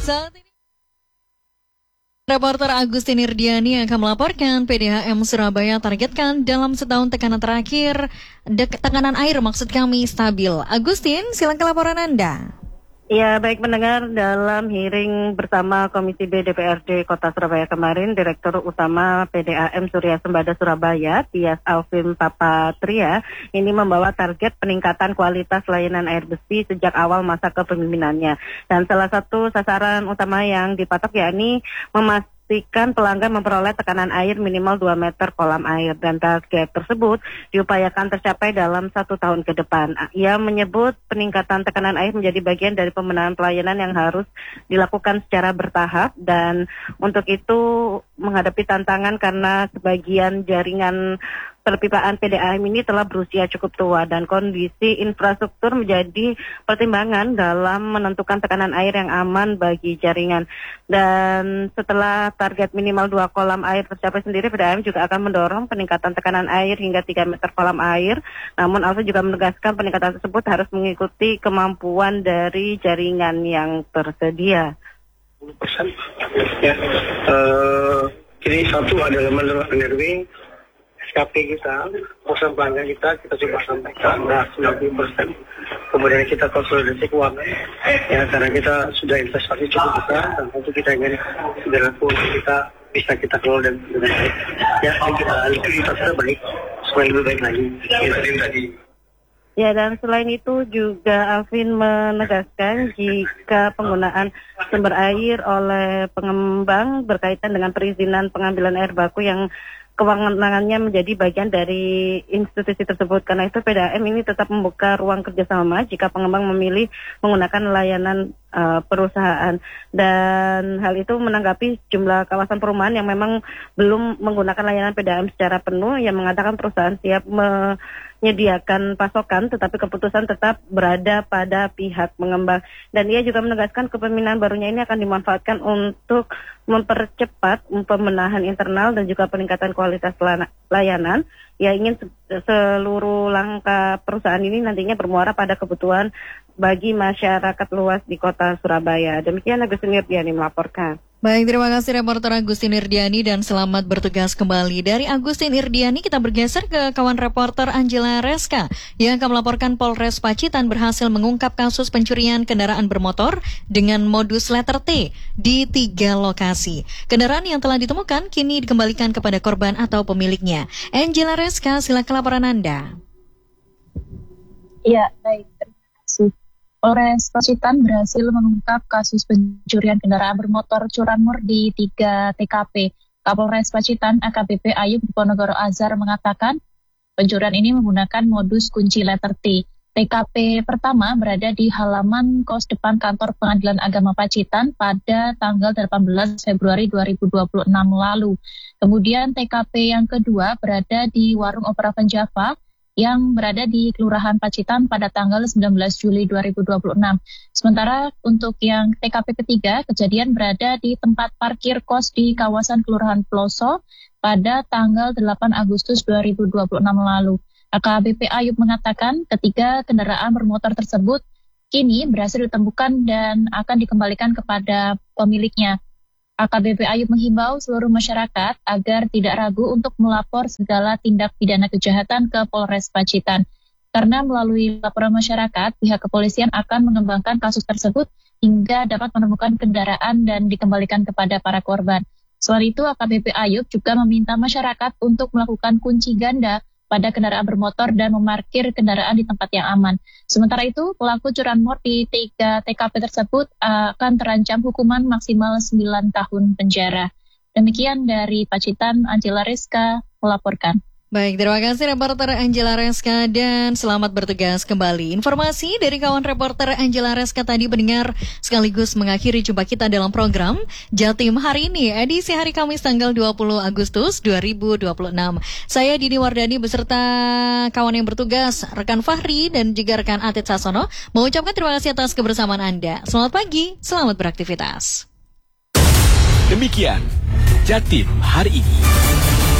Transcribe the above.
Saat ini reporter Agustin Irdiani akan melaporkan PDAM Surabaya targetkan dalam setahun tekanan terakhir, tekanan air maksud kami stabil. Agustin, silakan laporan Anda. Ya, baik pendengar, dalam hearing bersama Komisi B DPRD Kota Surabaya kemarin, Direktur Utama PDAM Surya Sembada Surabaya, Tias Alvin Papatria, ini membawa target peningkatan kualitas layanan air bersih sejak awal masa kepemimpinannya. Dan salah satu sasaran utama yang dipatok yakni memastikan pelanggan memperoleh tekanan air minimal 2 meter kolam air, dan target tersebut diupayakan tercapai dalam 1 tahun ke depan. Ia menyebut peningkatan tekanan air menjadi bagian dari pembenahan pelayanan yang harus dilakukan secara bertahap, dan untuk itu menghadapi tantangan karena sebagian jaringan perpipaan PDAM ini telah berusia cukup tua dan kondisi infrastruktur menjadi pertimbangan dalam menentukan tekanan air yang aman bagi jaringan. Dan setelah target minimal 2 kolam air tercapai sendiri, PDAM juga akan mendorong peningkatan tekanan air hingga 3 meter kolam air. Namun Alfa juga menegaskan peningkatan tersebut harus mengikuti kemampuan dari jaringan yang tersedia. 10%. Ya, jadi satu adalah menurut NRW, SKP kita, perusahaan pelanggan kita coba sampaikan 90%. Kemudian kita konsolidasi keuangan, ya karena kita sudah investasi cukup besar, dan tentu kita ingin segera pun bisa kita kelola dengan baik. Ya, kita likuiditasnya baik, supaya lebih baik lagi. Tadi. Ya, dan selain itu juga Alvin menegaskan jika penggunaan sumber air oleh pengembang berkaitan dengan perizinan pengambilan air baku yang kewenangannya menjadi bagian dari institusi tersebut. Karena itu PDAM ini tetap membuka ruang kerjasama jika pengembang memilih menggunakan layanan perusahaan. Dan hal itu menanggapi jumlah kawasan perumahan yang memang belum menggunakan layanan PDAM secara penuh, yang mengatakan perusahaan siap menyediakan pasokan, tetapi keputusan tetap berada pada pihak pengembang. Dan ia juga menegaskan kepemimpinan barunya ini akan dimanfaatkan untuk mempercepat pembenahan internal dan juga peningkatan kualitas layanan. Ia ingin seluruh langkah perusahaan ini nantinya bermuara pada kebutuhan bagi masyarakat luas di Kota Surabaya. Demikian Agustin Irdiani melaporkan. Baik, terima kasih reporter Agustin Irdiani dan selamat bertugas kembali. Dari Agustin Irdiani kita bergeser ke kawan reporter Angela Reska yang akan melaporkan Polres Pacitan berhasil mengungkap kasus pencurian kendaraan bermotor dengan modus letter T di 3 lokasi. Kendaraan yang telah ditemukan kini dikembalikan kepada korban atau pemiliknya. Angela Reska, silakan laporan Anda. Ya, baik, terima kasih. Polres Pacitan berhasil mengungkap kasus pencurian kendaraan bermotor curanmor di 3 TKP. Kapolres Pacitan AKBP Ayub Diponegoro Azhar mengatakan pencurian ini menggunakan modus kunci letter T. TKP pertama berada di halaman kos depan kantor Pengadilan Agama Pacitan pada tanggal 18 Februari 2026 lalu. Kemudian TKP yang kedua berada di warung Opera Java yang berada di Kelurahan Pacitan pada tanggal 19 Juli 2026. Sementara untuk yang TKP ketiga, kejadian berada di tempat parkir kos di kawasan Kelurahan Peloso pada tanggal 8 Agustus 2026 lalu. AKBP Ayub mengatakan ketiga kendaraan bermotor tersebut kini berhasil ditemukan dan akan dikembalikan kepada pemiliknya. AKBP Ayub menghimbau seluruh masyarakat agar tidak ragu untuk melapor segala tindak pidana kejahatan ke Polres Pacitan. Karena melalui laporan masyarakat, pihak kepolisian akan mengembangkan kasus tersebut hingga dapat menemukan kendaraan dan dikembalikan kepada para korban. Selain itu, AKBP Ayub juga meminta masyarakat untuk melakukan kunci ganda pada kendaraan bermotor dan memarkir kendaraan di tempat yang aman. Sementara itu, pelaku curanmor di 3 TKP tersebut akan terancam hukuman maksimal 9 tahun penjara. Demikian dari Pacitan, Angela Reska melaporkan. Baik, terima kasih reporter Angela Reska dan selamat bertugas kembali. Informasi dari kawan reporter Angela Reska tadi pendengar sekaligus mengakhiri jumpa kita dalam program Jatim hari ini, edisi hari Kamis tanggal 20 Agustus 2026. Saya Dini Wardani beserta kawan yang bertugas, rekan Fahri dan juga rekan Atit Sasono, mengucapkan terima kasih atas kebersamaan Anda. Selamat pagi, selamat beraktivitas. Demikian Jatim hari ini.